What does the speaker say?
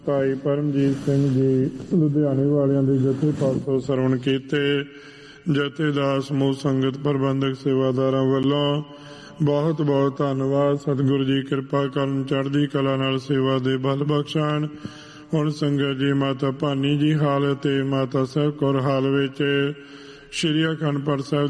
ਭਾਈ ਪਰਮਜੀਤ ਸਿੰਘ ਜੀ ਲੁਧਿਆਣੇ ਵਾਲਿਆਂ ਦੇ ਜਥੇ ਪਾਸੋਂ ਸਰਵਣ ਕੀਤੇ। ਜਥੇਦਾਰ ਸਮੂਹ ਸੰਗਤ ਪ੍ਰਬੰਧਕ ਸੇਵਾਦਾਰਾਂ ਵੱਲੋਂ ਬਹੁਤ ਬਹੁਤ ਧੰਨਵਾਦ। ਸਤਿਗੁਰੂ ਜੀ ਕਿਰਪਾ ਕਰਨ, ਚੜ੍ਹਦੀ ਕਲਾ ਨਾਲ ਸੇਵਾ ਦੇ ਬਲ ਬਖਸ਼ਣ। ਹੁਣ ਸੰਗਤ ਜੀ ਮਾਤਾ ਭਾਨੀ ਜੀ ਹਾਲ ਅਤੇ ਮਾਤਾ ਸਾਹਿਬ ਕੌਰ ਹਾਲ ਵਿੱਚ ਸ਼੍ਰੀ ਅਖੰਡ ਪਾਠ ਸਾਹਿਬ